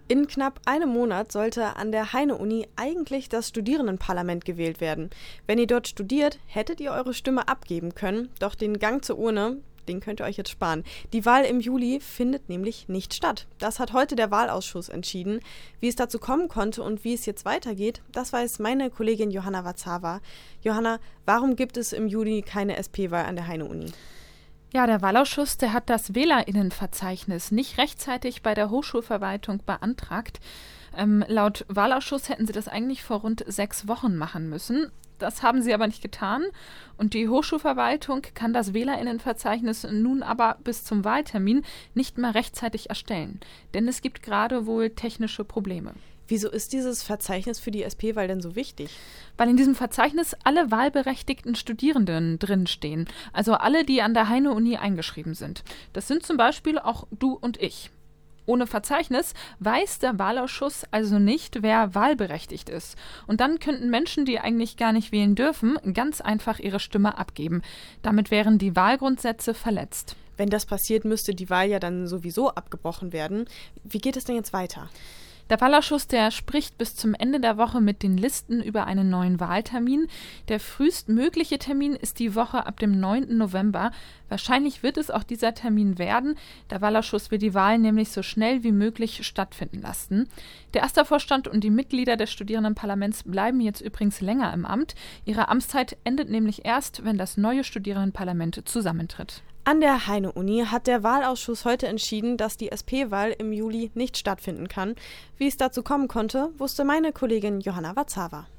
In knapp einem Monat sollte an der Heine-Uni eigentlich das Studierendenparlament gewählt werden. Wenn ihr dort studiert, hättet ihr eure Stimme abgeben können, doch den Gang zur Urne, den könnt ihr euch jetzt sparen. Die Wahl im Juli findet nämlich nicht statt. Das hat heute der Wahlausschuss entschieden. Wie es dazu kommen konnte und wie es jetzt weitergeht, das weiß meine Kollegin Johanna Watzava. Johanna, warum gibt es im Juli keine SP-Wahl an der Heine-Uni? Ja, der Wahlausschuss, der hat das WählerInnenverzeichnis nicht rechtzeitig bei der Hochschulverwaltung beantragt. Laut Wahlausschuss hätten sie das eigentlich vor rund 6 Wochen machen müssen. Das haben sie aber nicht getan. Und die Hochschulverwaltung kann das WählerInnenverzeichnis nun aber bis zum Wahltermin nicht mehr rechtzeitig erstellen. Denn es gibt gerade wohl technische Probleme. Wieso ist dieses Verzeichnis für die SP-Wahl denn so wichtig? Weil in diesem Verzeichnis alle wahlberechtigten Studierenden drinstehen. Also alle, die an der Heine-Uni eingeschrieben sind. Das sind zum Beispiel auch du und ich. Ohne Verzeichnis weiß der Wahlausschuss also nicht, wer wahlberechtigt ist. Und dann könnten Menschen, die eigentlich gar nicht wählen dürfen, ganz einfach ihre Stimme abgeben. Damit wären die Wahlgrundsätze verletzt. Wenn das passiert, müsste die Wahl ja dann sowieso abgebrochen werden. Wie geht es denn jetzt weiter? Der Wahlausschuss, der spricht bis zum Ende der Woche mit den Listen über einen neuen Wahltermin. Der frühestmögliche Termin ist die Woche ab dem 9. November. Wahrscheinlich wird es auch dieser Termin werden. Der Wahlausschuss will die Wahl nämlich so schnell wie möglich stattfinden lassen. Der Erstervorstand und die Mitglieder des Studierendenparlaments bleiben jetzt übrigens länger im Amt. Ihre Amtszeit endet nämlich erst, wenn das neue Studierendenparlament zusammentritt. An der Heine-Uni hat der Wahlausschuss heute entschieden, dass die SP-Wahl im Juli nicht stattfinden kann. Wie es dazu kommen konnte, wusste meine Kollegin Johanna Watzava.